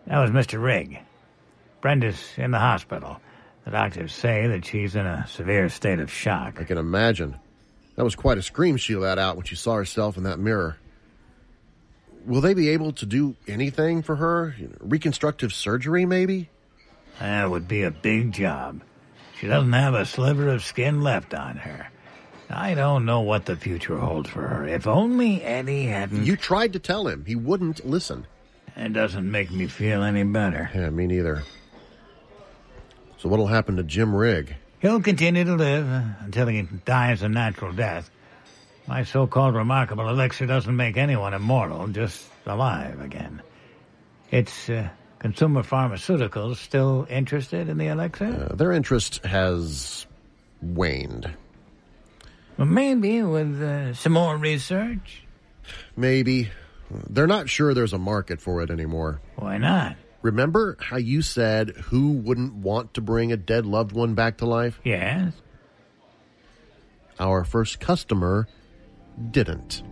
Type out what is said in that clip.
That was Mr. Rigg. Brenda's in the hospital. The doctors say that she's in a severe state of shock. I can imagine. That was quite a scream she let out when she saw herself in that mirror. Will they be able to do anything for her? Reconstructive surgery, maybe? That would be a big job. She doesn't have a sliver of skin left on her. I don't know what the future holds for her. If only Eddie hadn't... You tried to tell him. He wouldn't listen. It doesn't make me feel any better. Yeah, me neither. So what'll happen to Jim Rigg? He'll continue to live until he dies a natural death. My so-called remarkable elixir doesn't make anyone immortal, just alive again. It's Consumer Pharmaceuticals still interested in the elixir? Their interest has waned. Well, maybe with some more research? Maybe. They're not sure there's a market for it anymore. Why not? Remember how you said who wouldn't want to bring a dead loved one back to life? Yes. Our first customer didn't.